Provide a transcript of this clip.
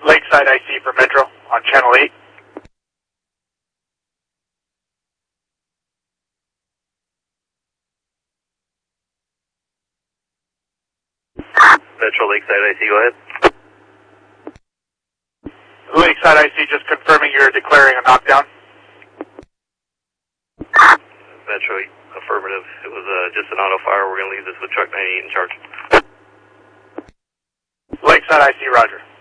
Lakeside IC for Metro on channel 8. Metro Lakeside IC, go ahead. Lakeside IC just confirming you're declaring a knockdown. Metro, affirmative. It was just an auto fire. We're going to leave this with truck 98 in charge. Lakeside IC, roger.